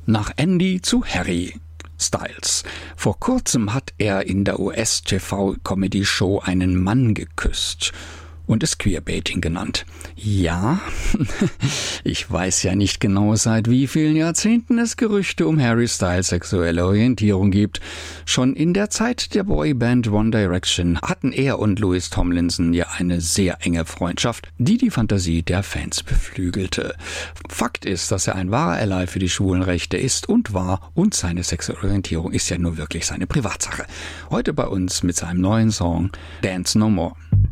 Nach Andy zu Harry Styles. Vor kurzem hat er in der US-TV-Comedy-Show einen Mann geküsst und es Queerbaiting genannt. Ja, ich weiß ja nicht genau, seit wie vielen Jahrzehnten es Gerüchte um Harry Styles sexuelle Orientierung gibt. Schon in der Zeit der Boyband One Direction hatten er und Louis Tomlinson ja eine sehr enge Freundschaft, die die Fantasie der Fans beflügelte. Fakt ist, dass er ein wahrer Ally für die Schwulenrechte ist und war, und seine sexuelle Orientierung ist ja nur wirklich seine Privatsache. Heute bei uns mit seinem neuen Song Dance No More.